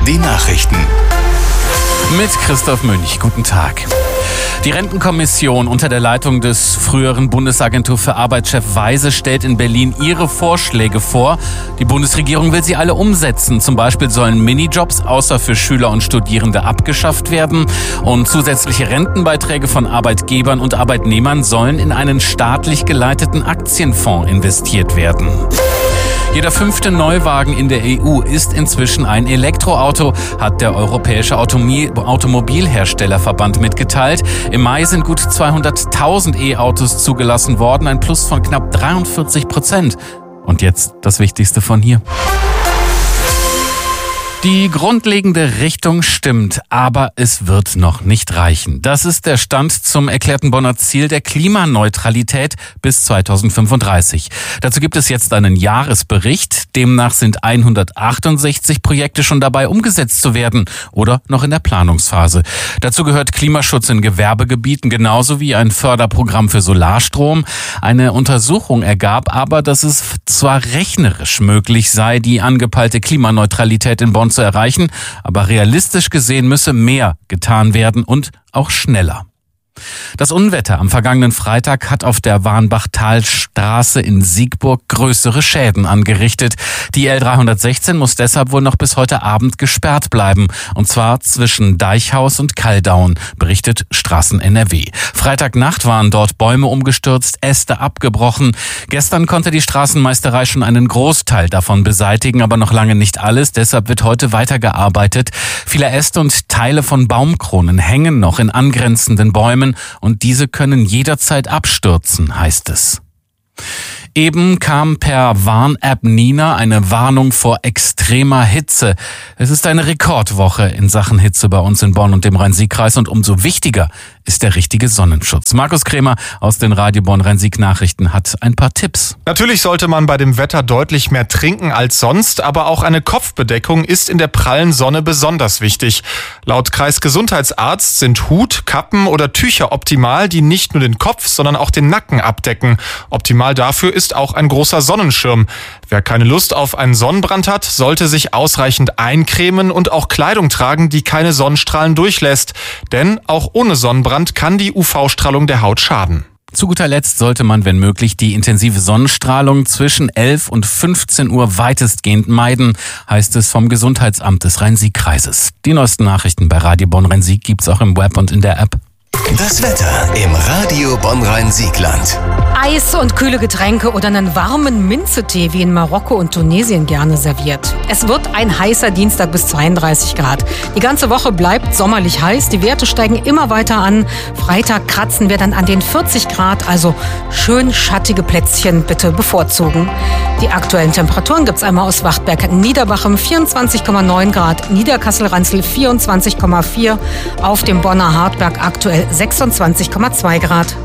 Die Nachrichten. Mit Christoph Mönch. Guten Tag. Die Rentenkommission unter der Leitung des früheren Bundesagentur für Arbeit-Chef Weise stellt in Berlin ihre Vorschläge vor. Die Bundesregierung will sie alle umsetzen. Zum Beispiel sollen Minijobs außer für Schüler und Studierende abgeschafft werden. Und zusätzliche Rentenbeiträge von Arbeitgebern und Arbeitnehmern sollen in einen staatlich geleiteten Aktienfonds investiert werden. Jeder 5. Neuwagen in der EU ist inzwischen ein Elektroauto, hat der Europäische Automobilherstellerverband mitgeteilt. Im Mai sind gut 200.000 E-Autos zugelassen worden, ein Plus von knapp 43%. Und jetzt das Wichtigste von hier. Die grundlegende Richtung stimmt, aber es wird noch nicht reichen. Das ist der Stand zum erklärten Bonner Ziel der Klimaneutralität bis 2035. Dazu gibt es jetzt einen Jahresbericht. Demnach sind 168 Projekte schon dabei, umgesetzt zu werden oder noch in der Planungsphase. Dazu gehört Klimaschutz in Gewerbegebieten genauso wie ein Förderprogramm für Solarstrom. Eine Untersuchung ergab aber, dass es zwar rechnerisch möglich sei, die angepeilte Klimaneutralität in Bonn zu erreichen, aber realistisch gesehen müsse mehr getan werden und auch schneller. Das Unwetter am vergangenen Freitag hat auf der Warnbachtalstraße in Siegburg größere Schäden angerichtet. Die L316 muss deshalb wohl noch bis heute Abend gesperrt bleiben. Und zwar zwischen Deichhaus und Kalldaun, berichtet Straßen NRW. Freitagnacht waren dort Bäume umgestürzt, Äste abgebrochen. Gestern konnte die Straßenmeisterei schon einen Großteil davon beseitigen, aber noch lange nicht alles. Deshalb wird heute weitergearbeitet. Viele Äste und Teile von Baumkronen hängen noch in angrenzenden Bäumen. Und diese können jederzeit abstürzen, heißt es. Eben kam per Warn-App Nina eine Warnung vor extremer Hitze. Es ist eine Rekordwoche in Sachen Hitze bei uns in Bonn und dem Rhein-Sieg-Kreis und umso wichtiger ist der richtige Sonnenschutz. Markus Krämer aus den Radio Bonn Rhein-Sieg-Nachrichten hat ein paar Tipps. Natürlich sollte man bei dem Wetter deutlich mehr trinken als sonst, aber auch eine Kopfbedeckung ist in der prallen Sonne besonders wichtig. Laut Kreisgesundheitsarzt sind Hut, Kappen oder Tücher optimal, die nicht nur den Kopf, sondern auch den Nacken abdecken. Optimal dafür ist auch ein großer Sonnenschirm. Wer keine Lust auf einen Sonnenbrand hat, sollte sich ausreichend eincremen und auch Kleidung tragen, die keine Sonnenstrahlen durchlässt. Denn auch ohne Sonnenbrand kann die UV-Strahlung der Haut schaden. Zu guter Letzt sollte man, wenn möglich, die intensive Sonnenstrahlung zwischen 11 und 15 Uhr weitestgehend meiden, heißt es vom Gesundheitsamt des Rhein-Sieg-Kreises. Die neuesten Nachrichten bei Radio Bonn Rhein-Sieg gibt's auch im Web und in der App. Das Wetter im Radio Bonn Rhein-Sieg-Land. Eis und kühle Getränke oder einen warmen Minzetee wie in Marokko und Tunesien gerne serviert. Es wird ein heißer Dienstag bis 32 Grad. Die ganze Woche bleibt sommerlich heiß, die Werte steigen immer weiter an. Freitag kratzen wir dann an den 40 Grad, also schön schattige Plätzchen bitte bevorzugen. Die aktuellen Temperaturen gibt's einmal aus Wachtberg Niederbachem 24,9 Grad, Niederkassel-Ranzel 24,4, auf dem Bonner Hartberg aktuell 26,2 Grad.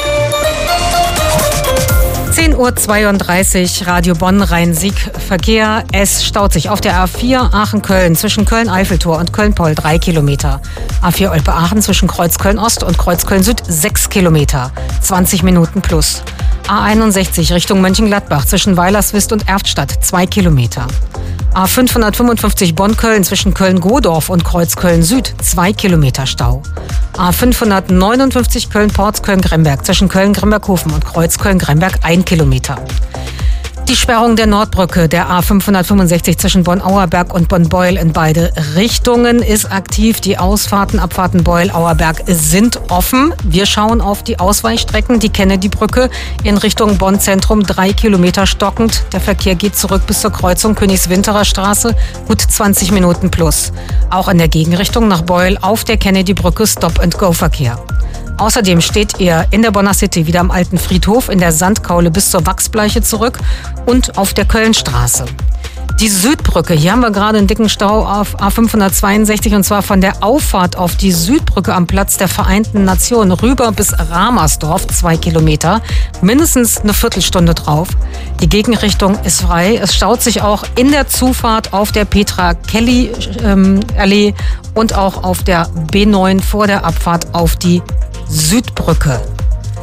10.32 Uhr, Radio Bonn Rhein-Sieg Verkehr. Es staut sich auf der A4 Aachen-Köln zwischen Köln-Eiffeltor und Köln-Poll 3 Kilometer. A4 Olpe-Aachen zwischen Kreuzköln-Ost und Kreuzköln-Süd 6 Kilometer. 20 Minuten plus. A61 Richtung Mönchengladbach zwischen Weilerswist und Erftstadt 2 Kilometer. A555 Bonn-Köln zwischen Köln-Godorf und Kreuzköln-Süd 2 Kilometer Stau. A559 Köln-Porz-Köln-Gremberg zwischen Köln-Gremberghofen und Kreuzköln-Gremberg 1 Kilometer. Die Sperrung der Nordbrücke der A565 zwischen Bonn-Auerberg und Bonn-Beuel in beide Richtungen ist aktiv. Die Ausfahrten, Abfahrten Beuel-Auerberg sind offen. Wir schauen auf die Ausweichstrecken. Die Kennedy-Brücke in Richtung Bonn-Zentrum 3 Kilometer stockend. Der Verkehr geht zurück bis zur Kreuzung Königswinterer Straße, gut 20 Minuten plus. Auch in der Gegenrichtung nach Beuel auf der Kennedy-Brücke Stop-and-Go-Verkehr. Außerdem steht er in der Bonner City wieder am Alten Friedhof, in der Sandkaule bis zur Wachsbleiche zurück und auf der Kölnstraße. Die Südbrücke, hier haben wir gerade einen dicken Stau auf A562 und zwar von der Auffahrt auf die Südbrücke am Platz der Vereinten Nationen rüber bis Ramersdorf, 2 Kilometer, mindestens eine Viertelstunde drauf. Die Gegenrichtung ist frei. Es staut sich auch in der Zufahrt auf der Petra-Kelly-Allee und auch auf der B9 vor der Abfahrt auf die Südbrücke.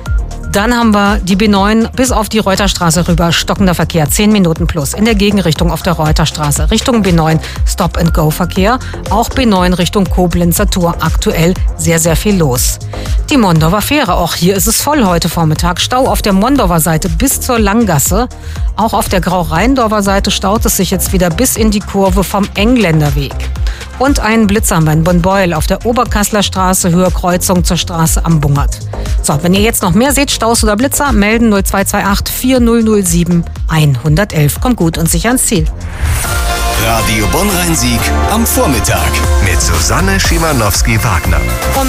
Dann haben wir die B9 bis auf die Reuterstraße rüber, stockender Verkehr, 10 Minuten plus. In der Gegenrichtung auf der Reuterstraße, Richtung B9 Stop-and-Go-Verkehr. Auch B9 Richtung Koblenzer Tor, aktuell sehr, sehr viel los. Die Mondorfer Fähre, auch hier ist es voll heute Vormittag. Stau auf der Mondorfer Seite bis zur Langgasse. Auch auf der Grau-Rheindorfer Seite staut es sich jetzt wieder bis in die Kurve vom Engländerweg. Und einen Blitzer haben wir in Bonn-Beuel auf der Oberkasseler Straße, Höhe Kreuzung zur Straße am Bungert. So, wenn ihr jetzt noch mehr seht, Staus oder Blitzer, melden 0228 4007 111. Kommt gut und sicher ans Ziel. Radio Bonn-Rhein-Sieg am Vormittag mit Susanne Schimanowski-Wagner.